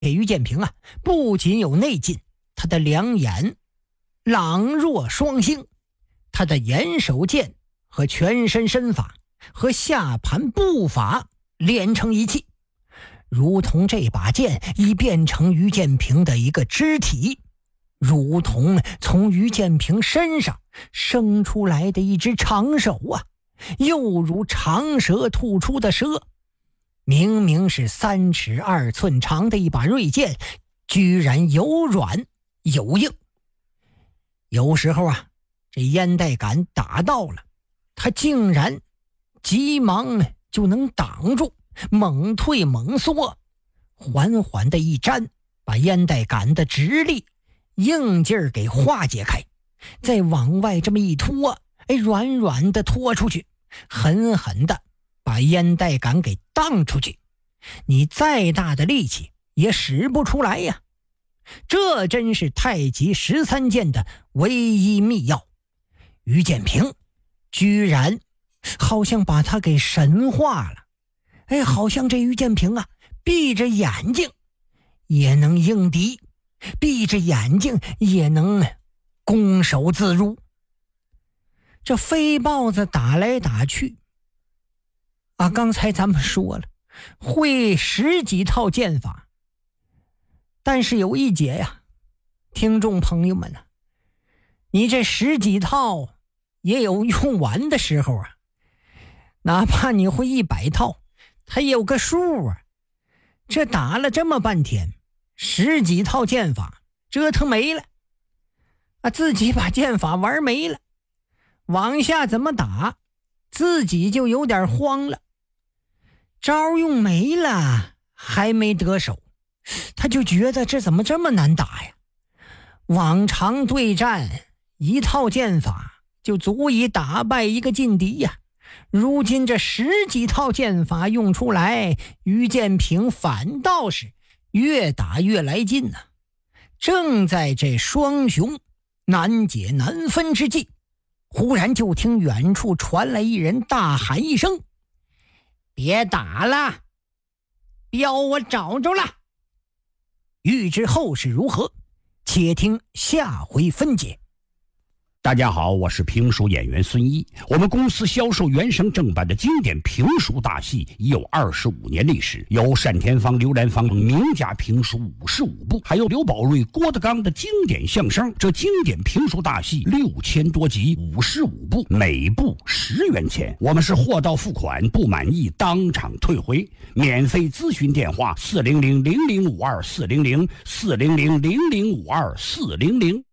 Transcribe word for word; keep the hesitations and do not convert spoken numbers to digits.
于建平啊，不仅有内劲，他的两眼朗若双星，他的眼手剑和全身身法和下盘步法连成一气，如同这把剑已变成于建平的一个肢体，如同从于建平身上生出来的一只长手啊，又如长蛇吐出的蛇。明明是三尺二寸长的一把锐剑，居然有软有硬。有时候啊，这烟袋杆打到了，他竟然急忙就能挡住，猛退猛缩，缓缓的一粘，把烟袋杆的直力硬劲儿给化解开，再往外这么一拖，哎，软软的拖出去，狠狠的把烟袋杆给荡出去，你再大的力气也使不出来呀。这真是太极十三剑的唯一秘药。于建平居然好像把他给神化了，哎，好像这于建平啊，闭着眼睛也能应敌，闭着眼睛也能攻守自如。这飞豹子打来打去啊，刚才咱们说了，会十几套剑法，但是有一节呀，听众朋友们啊，你这十几套也有用完的时候啊，哪怕你会一百套，它也有个数啊。这打了这么半天，十几套剑法折腾没了啊，自己把剑法玩没了，往下怎么打，自己就有点慌了。招用没了，还没得手，他就觉得这怎么这么难打呀？往常对战一套剑法就足以打败一个劲敌呀，如今这十几套剑法用出来，于建平反倒是越打越来劲呢、啊。正在这双雄难解难分之际，忽然就听远处传来一人大喊一声：“别打了，镖我找着了！”欲知后事如何，且听下回分解。 大家好，我是评书演员孙一。我们公司销售原声正版的经典评书大戏已有二十五年历史，有单田芳、刘兰芳名家评书五十五部，还有刘宝瑞、郭德纲的经典相声。这经典评书大戏六千多集，五十五部，每部十元钱。我们是货到付款，不满意当场退回。免费咨询电话：四零零零零五二四零零四零零零零五二四零零。